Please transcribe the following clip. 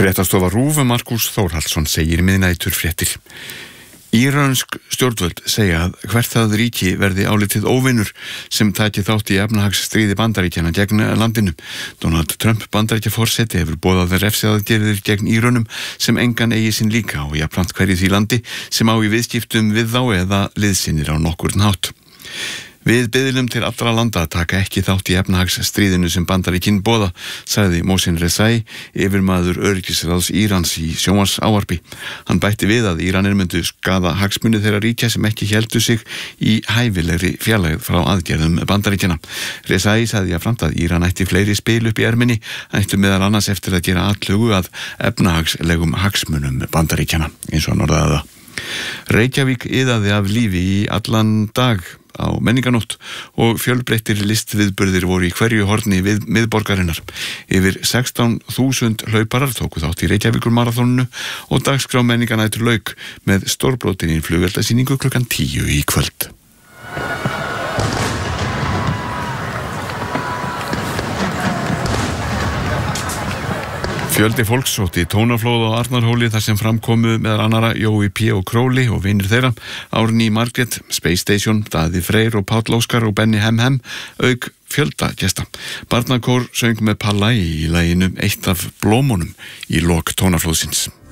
Fréttastofa RÚV Markús Þórhallsson segir miðnæturfréttir. Írönsk stjórnvöld segja að hvert það ríki verði álitið óvinur sem taki þátt í efnahagsstríði Bandaríkjanna gegn landinu. Donald Trump Bandaríkjaforseti hefur boðað refsiaðgerðir gegn Írönum sem engan eigi sinn líka og jafnframt hverju því landi sem á í viðskiptum við þá eða liðsinnir á nokkurn hátt. Við biðlum til allra landa að taka ekki þátt í efnahagsstríðinu sem Bandaríkin boða, sagði Mohsen Rezai, yfirmaður öryggisráðs Írans í sjónvarpsávarpi. Hann bætti við að Íranir myndu skaða hagsmuni þeirra ríkja sem ekki héldu sig í hæfilegri fjarlægð frá aðgerðum Bandaríkjanna. Rezai sagði jafnframt að Íran ætti fleiri spil upp í erminni, ættu meðal annars eftir að gera atlögu að efnahagslegum hagsmunum Bandaríkjanna, eins og hann orðaði það. Reykjavík iðaði af lífi í allan dag á menninganótt og fjölbreyttir listviðburðir voru í hverju horni við miðborgarinnar. Yfir 16.000 hlauparar tóku þátt í Reykjavíkurmaraþoninu og dagskrá menninganætur lauk með stórbrotinni flugeldasýningu klukkan 10 í kvöld. Fjöldi fólks sótti tónaflóð á Arnarhóli þar sem framkomu meðal annara Jói P. og Króli og vinir þeirra, Árný Margrét, Space Station, Daði Freyr og Páll Óskar og Benni Hem, auk fjölda gesta. Barnakór söng með Palla í laginu Eitt af blómunum í lok tónaflóðsins.